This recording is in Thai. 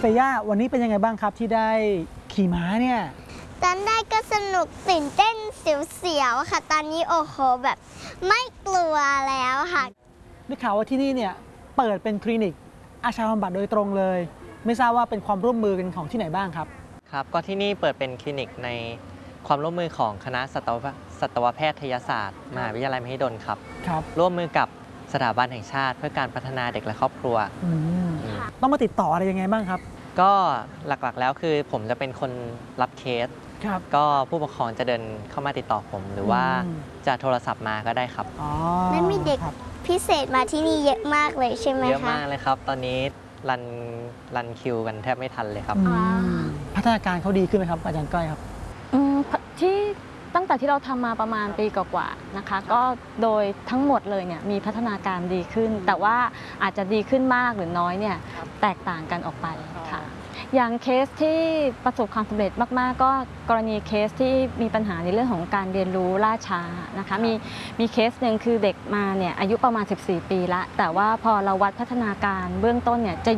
เฟย่าวันนี้เป็นยังไงบ้างครับที่ได้ขี่ม้าเนี่ยตอนแรกก็สนุกตื่นเต้นเสียวๆค่ะตอนนี้โอ้โหแบบไม่กลัวแล้วค่ะได้ข่าวว่าที่นี่เนี่ยเปิดเป็นคลินิกอาชาบำบัดโดยตรงเลยไม่ทราบว่าเป็นความร่วมมือกันของที่ไหนบ้างครับครับก็ที่นี่เปิดเป็นคลินิกในความร่วมมือของคณะสัตวแพทยศาสตร์มหาวิทยาลัยมหิดลครับร่วมมือกับสถาบันแห่งชาติเพื่อการพัฒนาเด็กและครอบครัวต้องมาติดต่ออะไรยังไงบ้างครับก็หลักๆแล้วคือผมจะเป็นคนรับเคสก็ผู้ปกครองจะเดินเข้ามาติดต่อผมหรือว่าจะโทรศัพท์มาก็ได้ครับและมีเด็กพิเศษมาที่นี่เยอะมากเลยใช่ไหมคะเยอะมากเลยครับตอนนี้รันคิวกันแทบไม่ทันเลยครับพัฒนาการเขาดีขึ้นไหมครับอาจารย์ก้อยครับที่ตั้งแต่ที่เราทำมาประมาณปีกว่าๆนะคะก็โดยทั้งหมดเลยเนี่ยมีพัฒนาการดีขึ้นแต่ว่าอาจจะดีขึ้นมากหรือน้อยเนี่ยแตกต่างกันออกไปค่ะอย่างเคสที่ประสบความสำเร็จมากๆก็กรณีเคสที่มีปัญหาในเรื่องของการเรียนรู้ล่าช้านะคะมีเคสหนึ่งคือเด็กมาเนี่ยอายุประมาณ14 ปีละแต่ว่าพอเราวัดพัฒนาการเบื้องต้นเนี่ยจะ